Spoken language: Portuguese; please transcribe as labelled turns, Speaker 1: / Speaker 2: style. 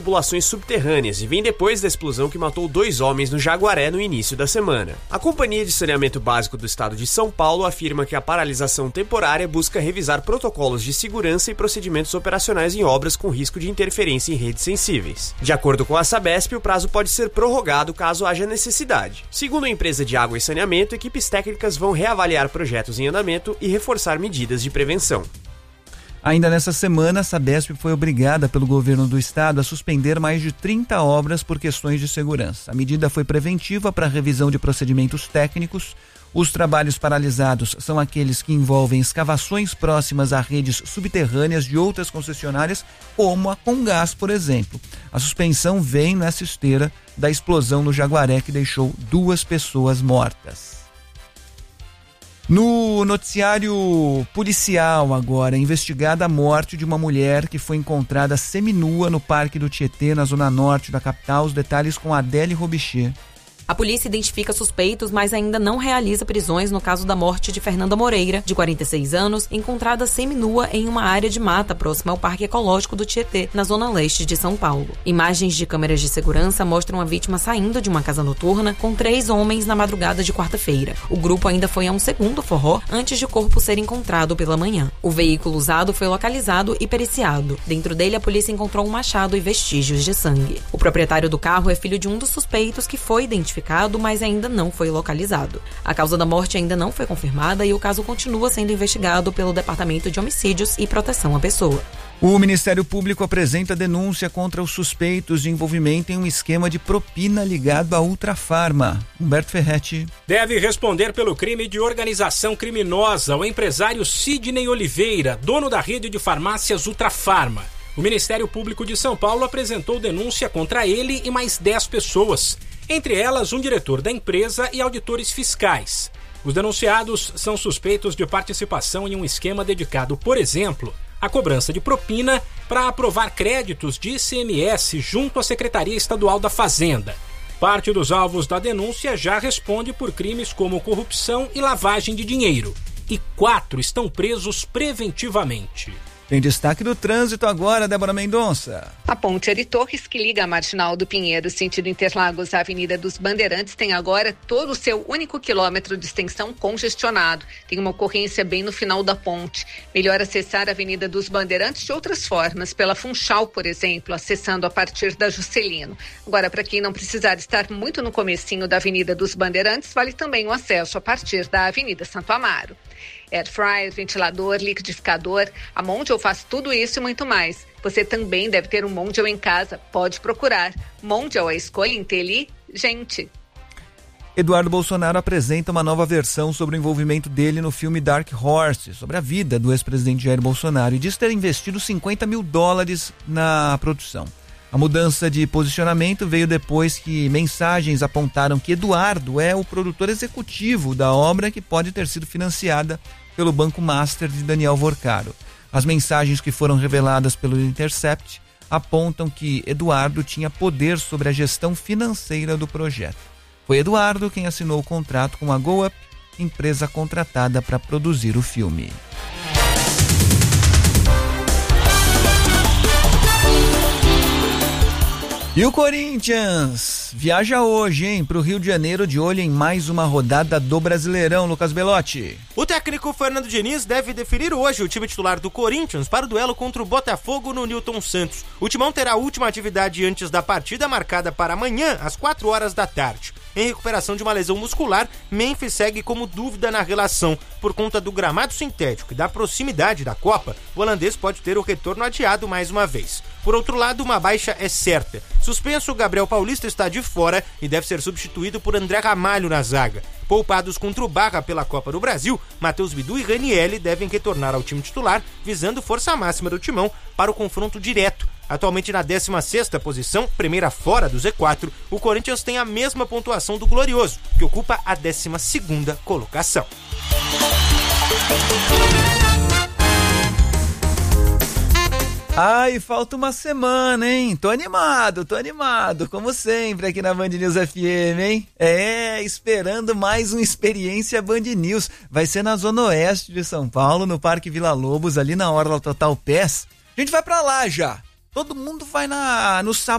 Speaker 1: tubulações subterrâneas e vem depois da explosão que matou 2 homens no Jaguaré no início da semana. A Companhia de Saneamento Básico do Estado de São Paulo afirma que a paralisação temporária busca revisar protocolos de segurança e procedimentos operacionais em obras com risco de interferência em redes sensíveis. De acordo com a Sabesp, o prazo pode ser prorrogado caso haja necessidade. Segundo a empresa de água e saneamento, equipes técnicas vão reavaliar projetos em andamento e reforçar medidas de prevenção.
Speaker 2: Ainda nessa semana, a Sabesp foi obrigada pelo governo do estado a suspender mais de 30 obras por questões de segurança. A medida foi preventiva para a revisão de procedimentos técnicos. Os trabalhos paralisados são aqueles que envolvem escavações próximas a redes subterrâneas de outras concessionárias, como a Comgás, por exemplo. A suspensão vem nessa esteira da explosão no Jaguaré, que deixou 2 pessoas mortas. No noticiário policial agora, investigada a morte de uma mulher que foi encontrada seminua no Parque do Tietê, na zona norte da capital. Os detalhes com Adele Robichê.
Speaker 3: A polícia identifica suspeitos, mas ainda não realiza prisões no caso da morte de Fernanda Moreira, de 46 anos, encontrada seminua em uma área de mata próxima ao Parque Ecológico do Tietê, na zona leste de São Paulo. Imagens de câmeras de segurança mostram a vítima saindo de uma casa noturna com 3 homens na madrugada de quarta-feira. O grupo ainda foi a um segundo forró antes de o corpo ser encontrado pela manhã. O veículo usado foi localizado e periciado. Dentro dele, a polícia encontrou um machado e vestígios de sangue. O proprietário do carro é filho de um dos suspeitos que foi identificado, mas ainda não foi localizado. A causa da morte ainda não foi confirmada e o caso continua sendo investigado pelo Departamento de Homicídios e Proteção à Pessoa.
Speaker 2: O Ministério Público apresenta denúncia contra os suspeitos de envolvimento em um esquema de propina ligado à Ultrafarma. Humberto Ferretti.
Speaker 4: Deve responder pelo crime de organização criminosa o empresário Sidney Oliveira, dono da rede de farmácias Ultrafarma. O Ministério Público de São Paulo apresentou denúncia contra ele e mais 10 pessoas. Entre elas, um diretor da empresa e auditores fiscais. Os denunciados são suspeitos de participação em um esquema dedicado, por exemplo, à cobrança de propina para aprovar créditos de ICMS junto à Secretaria Estadual da Fazenda. Parte dos alvos da denúncia já responde por crimes como corrupção e lavagem de dinheiro. E 4 estão presos preventivamente.
Speaker 2: Tem destaque do trânsito agora, Débora Mendonça.
Speaker 5: A ponte Ari Torres, que liga a Marginal do Pinheiro, sentido Interlagos à Avenida dos Bandeirantes, tem agora todo o seu único quilômetro de extensão congestionado. Tem uma ocorrência bem no final da ponte. Melhor acessar a Avenida dos Bandeirantes de outras formas, pela Funchal, por exemplo, acessando a partir da Juscelino. Agora, para quem não precisar estar muito no comecinho da Avenida dos Bandeirantes, vale também o acesso a partir da Avenida Santo Amaro. Air fryer, ventilador, liquidificador, a Mondial faz tudo isso e muito mais. Você também deve ter um Mondial em casa. Pode procurar. Mondial, a escolha inteligente.
Speaker 2: Eduardo Bolsonaro apresenta uma nova versão sobre o envolvimento dele no filme Dark Horse, sobre a vida do ex-presidente Jair Bolsonaro, e diz ter investido $50 mil na produção. A mudança de posicionamento veio depois que mensagens apontaram que Eduardo é o produtor executivo da obra, que pode ter sido financiada pelo Banco Master de Daniel Vorcaro. As mensagens que foram reveladas pelo Intercept apontam que Eduardo tinha poder sobre a gestão financeira do projeto. Foi Eduardo quem assinou o contrato com a GoUp, empresa contratada para produzir o filme. E o Corinthians viaja hoje, para o Rio de Janeiro, de olho em mais uma rodada do Brasileirão. Lucas Belotti.
Speaker 6: O técnico Fernando Diniz deve definir hoje o time titular do Corinthians para o duelo contra o Botafogo no Newton Santos. O Timão terá a última atividade antes da partida, marcada para amanhã, às 4 horas da tarde. Em recuperação de uma lesão muscular, Memphis segue como dúvida na relação. Por conta do gramado sintético e da proximidade da Copa, o holandês pode ter o retorno adiado mais uma vez. Por outro lado, uma baixa é certa. Suspenso, Gabriel Paulista está de fora e deve ser substituído por André Ramalho na zaga. Poupados contra o Barra pela Copa do Brasil, Matheus Bidu e Ranielli devem retornar ao time titular, visando força máxima do Timão para o confronto direto. Atualmente na 16ª posição, primeira fora do Z4, o Corinthians tem a mesma pontuação do Glorioso, que ocupa a 12ª colocação.
Speaker 2: Ai, falta uma semana, hein? Tô animado, como sempre aqui na Band News FM, hein? Esperando mais uma experiência Band News. Vai ser na Zona Oeste de São Paulo, no Parque Vila Lobos, ali na Orla Total PES. A gente vai pra lá já. Todo mundo vai no sábado